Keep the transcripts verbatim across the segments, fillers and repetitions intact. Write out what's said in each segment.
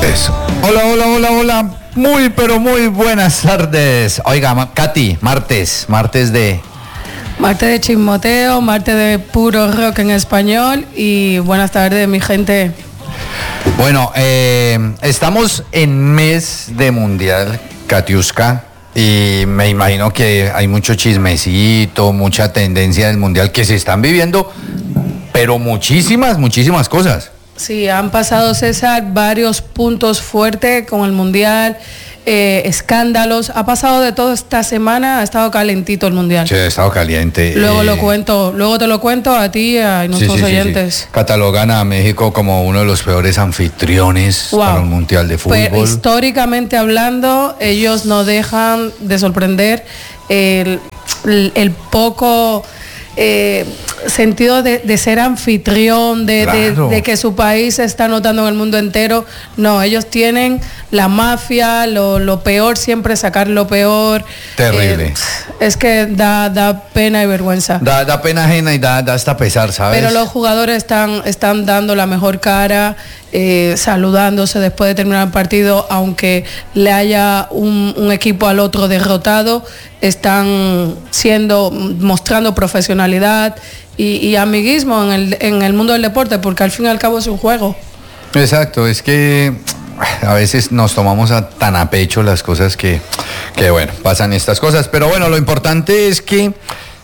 Eso. Hola, hola, hola, hola. Muy, pero muy buenas tardes. Oiga, Katy, martes, martes de... Martes de chismoteo, martes de puro rock en español y buenas tardes, mi gente. Bueno, eh, estamos en mes de mundial, Katiuska, y me imagino que hay mucho chismecito, mucha tendencia del mundial que se están viviendo, pero muchísimas, muchísimas cosas. Sí, han pasado, César, varios puntos fuertes con el mundial, eh, escándalos, ha pasado de todo esta semana, ha estado calentito el mundial. Sí, ha estado caliente. Luego eh... lo cuento, luego te lo cuento a ti y a nuestros sí, sí, oyentes. Sí, sí. Catalogan a México como uno de los peores anfitriones wow. para un mundial de fútbol. Pero históricamente hablando, ellos no dejan de sorprender el, el, el poco... Eh, sentido de, de ser anfitrión, de, claro. de, de que su país se está notando en el mundo entero. No, ellos tienen la mafia, lo, lo peor, siempre sacar lo peor. Terrible. Eh, es que da, da pena y vergüenza. Da, da pena ajena y da, da hasta pesar, ¿sabes? Pero los jugadores están, están dando la mejor cara, eh, saludándose después de terminar el partido, aunque le haya un, un equipo al otro derrotado, están siendo, mostrando profesionalidad y, y amiguismo en el, en el mundo del deporte, porque al fin y al cabo es un juego. Exacto, es que a veces nos tomamos a, tan a pecho las cosas que, que bueno, pasan estas cosas, pero bueno, lo importante es que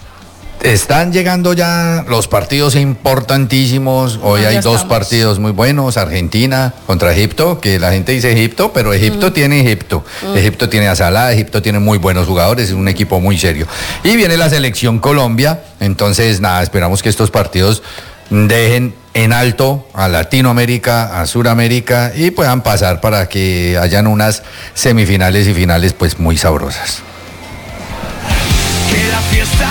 están llegando ya los partidos importantísimos. Hoy no, hay dos estamos. partidos muy buenos. Argentina contra Egipto, que la gente dice Egipto, pero Egipto mm. tiene Egipto. Mm. Egipto tiene a Salah, Egipto tiene muy buenos jugadores, es un equipo muy serio. Y viene la selección Colombia, entonces nada, esperamos que estos partidos dejen en alto a Latinoamérica, a Suramérica y puedan pasar para que hayan unas semifinales y finales pues muy sabrosas. Que la fiesta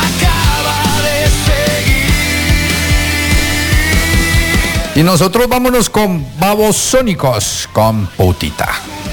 y nosotros vámonos con Babosónicos, con Putita.